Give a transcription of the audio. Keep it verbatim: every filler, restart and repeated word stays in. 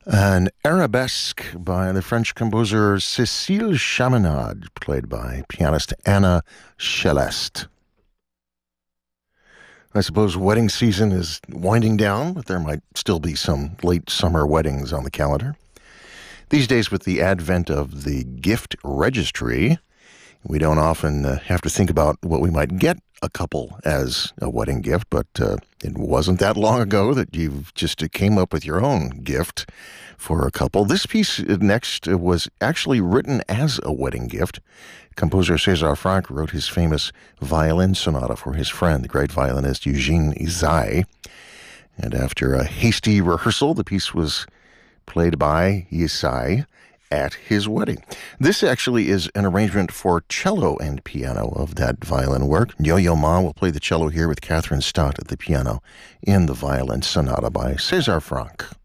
An arabesque by the French composer Cécile Chaminade, played by pianist Anna Celeste. I suppose wedding season is winding down, but there might still be some late summer weddings on the calendar. These days, with the advent of the gift registry, we don't often uh, have to think about what we might get a couple as a wedding gift, but uh, it wasn't that long ago that you just uh, came up with your own gift for a couple. This piece next was actually written as a wedding gift. Composer César Franck wrote his famous violin sonata for his friend, the great violinist Eugene Ysaÿe. And after a hasty rehearsal, the piece was played by Ysaÿe at his wedding. This actually is an arrangement for cello and piano of that violin work. Yo-Yo Ma will play the cello here with Catherine Stott at the piano in the violin sonata by César Franck.